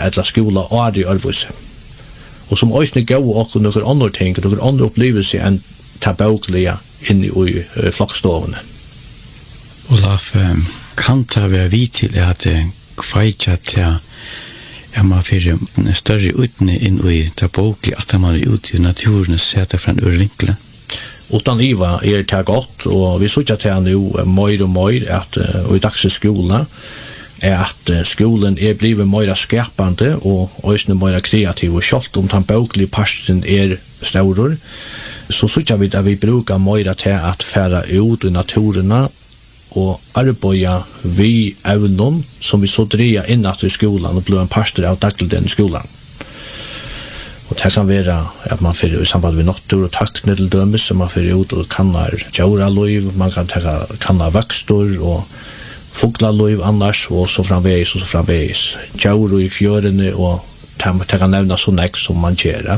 eller skola og i Ørvøse. Og som øyne gav og noen andre ting, noen andre opplevelser enn taboklige inni i flokkstående. Olaf, kan det være vi til at kveitja til man fyrir større utne inn i taboklige, at man ute i naturen setter fra en urvinkle? Utan Iva det godt, og vi sykja til nå mer og mer at i dags skolen at skolen blivet mer skapande og også mer kreativ, og selv om den boklige parten større, så sykja vi at vi bruker mer til at fære ut i naturene og arbeida vi evnen som vi så dreia inn i skolen og ble en pastor av dagligdagen i skolen. Og det kan være at man får i samband med natur og takkene til dømes, så man får ut og kannar djauraløyv, man kan kannar vøkstor og fuglaløyv annars, og så framvegis og så framvegis. Djauro i fjørene, og det kan nevna så nek som man gjør.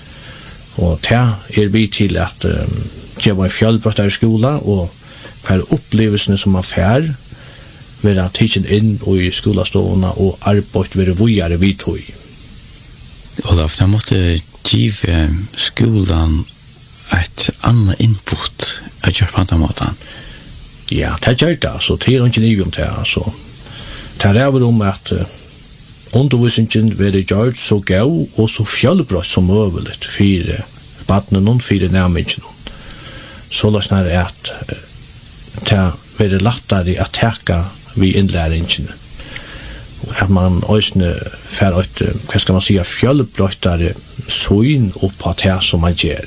Og det vi til at gjøre en fjallbrott i skolen, og hver opplevelsene som man får, være tidsen inn i skolastående og arbeid være vujere vi tog. Olaf, da måtte give skolan et annet input av kjørpantamåten. Ja, det gjør det, så det ikke nye om det. Det ræver om at undervisningen vil gjøre så gøy og så fjallbrott som mulig for badene og for nærmingen. Så løsner det at det vil lettere at teka vi innlæringene. At man også får et, hva skal man si, fjallbrøttere søgn opp på det som man gjør.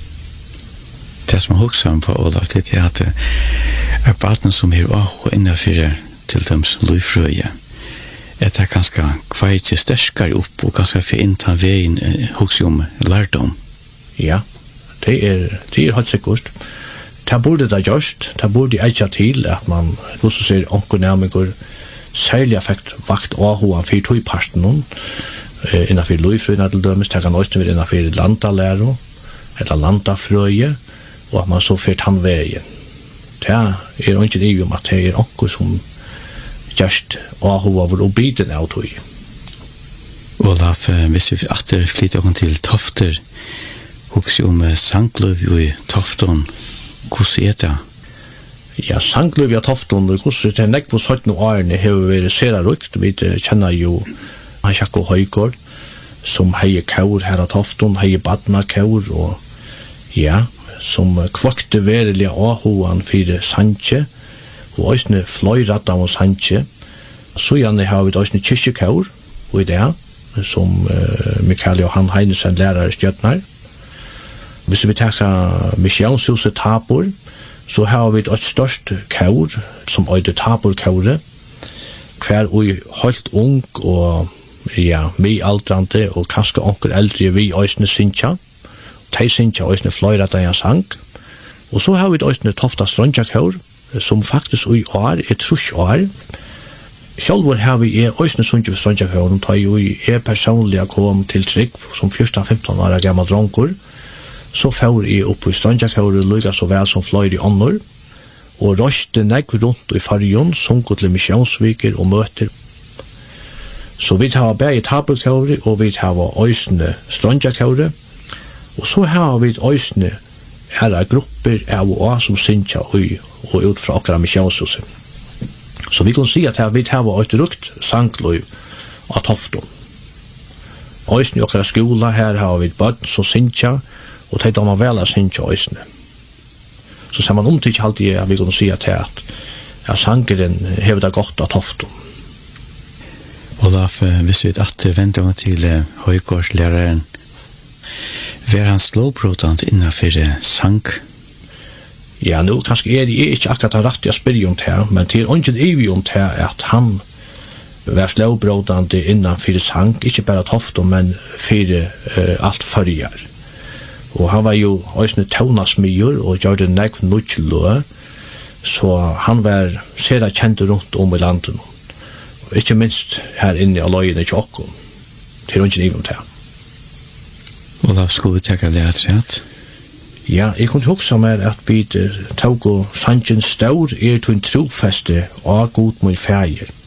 Det som jeg husker om på, Olaf, det at barnen som også innenfor til dems løyfrøye, det ganske kveitje sterskere opp og ganske for innta veien husker om lærdom. Ja, det helt sikkert. Det burde det gjørst, det burde ikke til at man, hvordan sier onkonærmiker, særlig effekt vakt og hoan for togparten innenfor løyfrøyene til dømes, det kan også være innenfor landalæro eller landafrøye, og at man så fyrt han veien. Det ikke nivå om at det onko som gjørst og hoan og biten av tog. Olaf, hvis vi atter flytter oss til Tofter, husker om sangløv i Tofton, hvordan det? Ja, sangløv i Tofton, hvordan det nekk på 17 årene har vært sera rukt. Vi kjenner jo Sjakko Høygård, som heier kaur her av Tofton, heier badna kaur, og ja, som kvakte verilig ahoan for Sandje, og òsne fløyratt av Sandje. Så gjerne har vi òsne kyrkjekaur, og i det, som Mikael Johan Heinesen lærer stjøtnar. Hvis vi tar Misjonshuset Tabor, så har vi et størst kaur, som øyde Tabor-kauret, hver og helt ung og ja, vi aldrande og kanskje onker eldre vi øysene synsja. De synsja øysene fløyret av en sang. Og så har vi øysene Tofta Strandjakaur, som faktisk i år 30 år. Sjálvur har vi øysene synsja for Strandjakauren, da jeg personlig kom til Trygg som 14-15 år gammal dronker. Så får jeg opp i Strandjakauren lykka så vel som fløyre i ånder, og røste nekk rundt i fargen, sunket til misjonsviker og møter. Så vi har begge Tabor-kauret, og vi har øysene Strandjakauret, og så har vi øysene her grupper av oss som synsja og ut fra akkurat misjonshuset. Så vi kan si at vi har et rukt sangløy av Tofton. Øysene i akkurat skola, her har vi bøtt som synsja, og det man vel synsja øysene. Så ser man omtid alltid at vi kan si at sangeren hever det godt av Tofton. Olaf, hvis vi venter til høygårdslæreren, var han slåbrådant innenfor sang? Ja, nå kanskje det ikke akkurat rett jeg spør om det, men det ikke evig om det at han var slåbrådant innenfor sang, ikke bare Tofton, men for alt førjar. Og han var jo også tøvnasmyr og gjør det nekv nødgjellø, så han var sera kjent rundt om i landet. Og ikke minst her inne av løyene i Tjokken, til ikke nivå om det. Og da skulle vi tenke det rett? Ja, jeg kunne huske meg at vi tog og sannsyn staur til en trofeste og god mot feir.